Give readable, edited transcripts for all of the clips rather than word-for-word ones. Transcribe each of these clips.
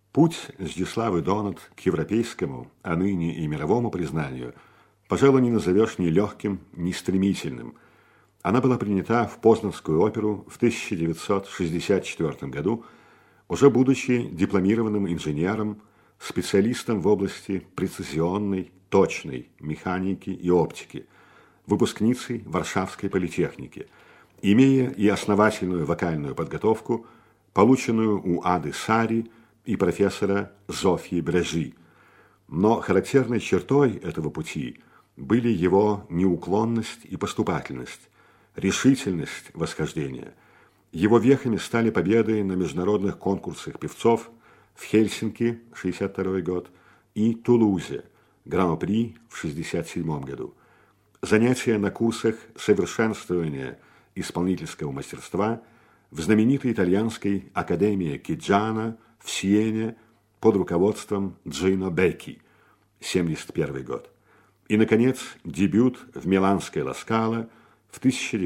Путь Здиславы Донат к европейскому, а ныне и мировому признанию, пожалуй, не назовешь ни легким, ни стремительным. Она была принята в Познанскую оперу в 1964 году, уже будучи дипломированным инженером, специалистом в области прецизионной, точной механики и оптики, выпускницей Варшавской политехники, имея и основательную вокальную подготовку, полученную у Ады Сари и профессора Зофьи Брежи. Но характерной чертой этого пути были его неуклонность и поступательность, решительность восхождения. Его вехами стали победы на международных конкурсах певцов в Хельсинки, 1962 год, и Тулузе, Гран-при в 1967 году. Занятия на курсах совершенствования исполнительского мастерства в знаменитой итальянской академии Киджана в Сиене под руководством Джино Бекки, 1971 год. И, наконец, дебют в Миланской Ла Скала в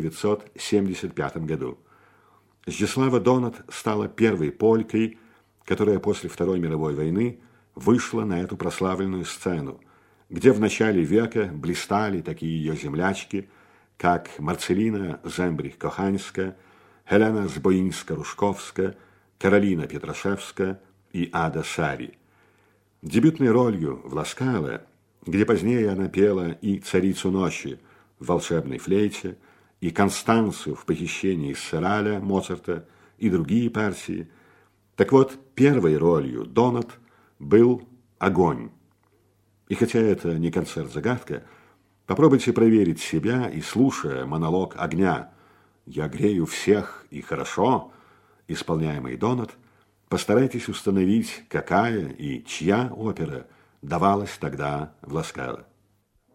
1975 году. Здислава Донат стала первой полькой, которая после Второй мировой войны вышла на эту прославленную сцену, где в начале века блистали такие ее землячки, как Марцелина Зембрих-Коханьска, Хелена Збоинска-Рушковска, Каролина Петрашевска и Ада Сари. Дебютной ролью в Ла Скала, где позднее она пела и «Царицу ночи» в «Волшебной флейте», и Констанцию в «Похищении Сераля» Моцарта и другие партии. Так вот, первой ролью Донат был «Огонь». И хотя это не концерт-загадка, попробуйте проверить себя и, слушая монолог огня «Я грею всех и хорошо», исполняемый Донат, постарайтесь установить, какая и чья опера давалась тогда в Ла Скала.